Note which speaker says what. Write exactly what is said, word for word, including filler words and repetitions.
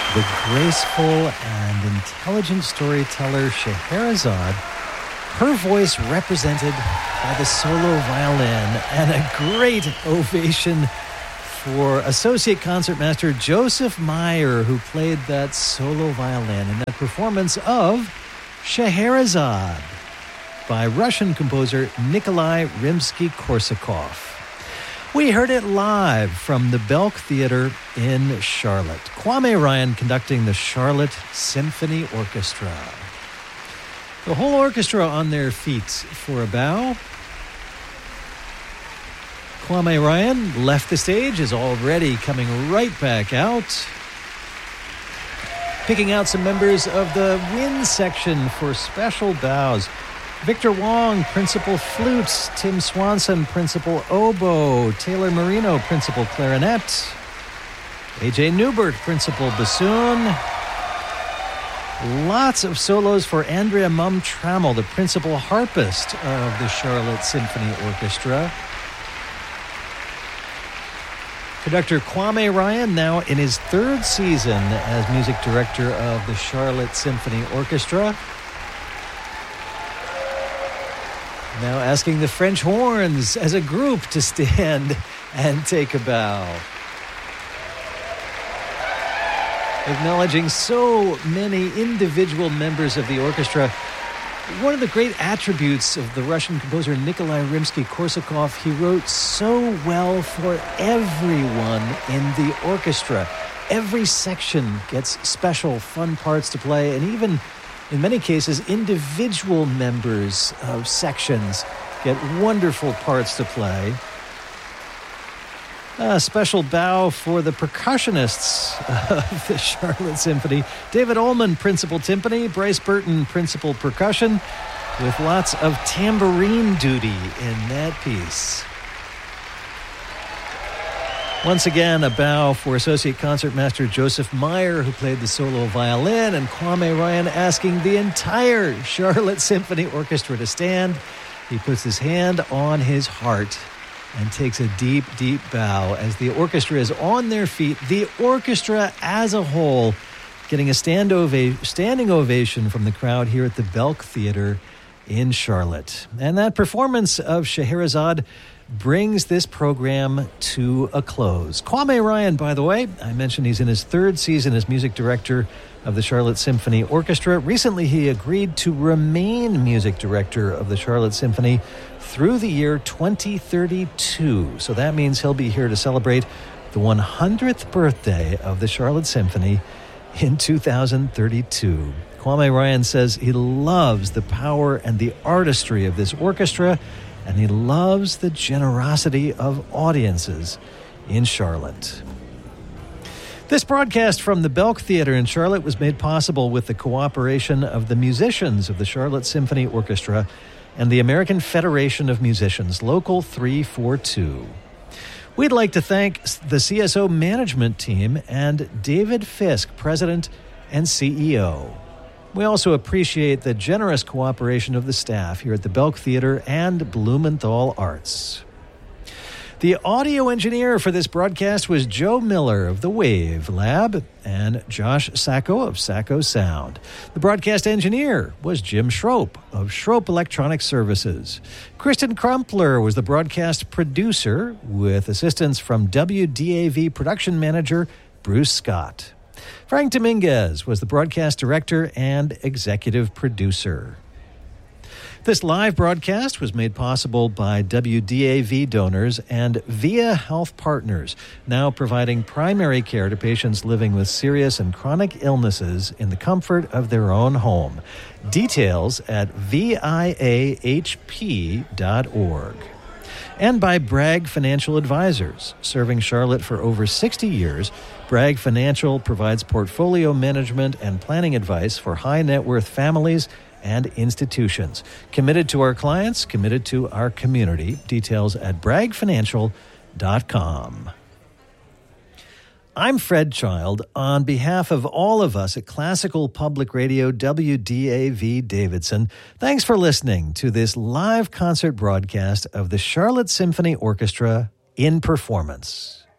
Speaker 1: the graceful and intelligent storyteller Scheherazade, her voice represented by the solo violin, and a great ovation for Associate Concertmaster Joseph Meyer, who played that solo violin in that performance of Scheherazade by Russian composer Nikolai Rimsky-Korsakov. We heard it live from the Belk Theater in Charlotte. Kwame Ryan conducting the Charlotte Symphony Orchestra. The whole orchestra on their feet for a bow. Kwame Ryan left the stage, is already coming right back out. Picking out some members of the wind section for special bows. Victor Wong, principal flute. Tim Swanson, principal oboe. Taylor Marino, principal clarinet. A J Newbert, principal bassoon. Lots of solos for Andrea Mum Trammell, the principal harpist of the Charlotte Symphony Orchestra. Conductor Kwame Ryan, now in his third season as music director of the Charlotte Symphony Orchestra. Now asking the French horns as a group to stand and take a bow. Acknowledging so many individual members of the orchestra. One of the great attributes of the Russian composer Nikolai Rimsky-Korsakov, he wrote so well for everyone in the orchestra. Every section gets special, fun parts to play, and even in many cases, individual members of sections get wonderful parts to play. A special bow for the percussionists of the Charlotte Symphony. David Ullman, principal timpani. Bryce Burton, principal percussion, with lots of tambourine duty in that piece. Once again, a bow for Associate Concertmaster Joseph Meyer, who played the solo violin, and Kwame Ryan asking the entire Charlotte Symphony Orchestra to stand. He puts his hand on his heart and takes a deep, deep bow as the orchestra is on their feet. The orchestra as a whole getting a stand ova- standing ovation from the crowd here at the Belk Theater in Charlotte. And that performance of Scheherazade brings this program to a close. Kwame Ryan, by the way, I mentioned he's in his third season as music director of the Charlotte Symphony Orchestra. Recently, he agreed to remain music director of the Charlotte Symphony through the year twenty thirty-two. So that means he'll be here to celebrate the one hundredth birthday of the Charlotte Symphony in two thousand thirty-two. Kwame Ryan says he loves the power and the artistry of this orchestra, and he loves the generosity of audiences in Charlotte. This broadcast from the Belk Theater in Charlotte was made possible with the cooperation of the musicians of the Charlotte Symphony Orchestra and the American Federation of Musicians, Local three forty-two. We'd like to thank the C S O management team and David Fisk, President and C E O. We also appreciate the generous cooperation of the staff here at the Belk Theater and Blumenthal Arts. The audio engineer for this broadcast was Joe Miller of the Wave Lab and Josh Sacco of Sacco Sound. The broadcast engineer was Jim Schroep of Schroep Electronic Services. Kristen Crumpler was the broadcast producer with assistance from W D A V production manager Bruce Scott. Frank Dominguez was the broadcast director and executive producer. This live broadcast was made possible by W D A V donors and Via Health Partners, now providing primary care to patients living with serious and chronic illnesses in the comfort of their own home. Details at V I A H P dot org. And by Bragg Financial Advisors. Serving Charlotte for over sixty years, Bragg Financial provides portfolio management and planning advice for high net worth families and institutions. Committed to our clients, committed to our community. Details at bragg financial dot com. I'm Fred Child. On behalf of all of us at Classical Public Radio W D A V Davidson, thanks for listening to this live concert broadcast of the Charlotte Symphony Orchestra in performance.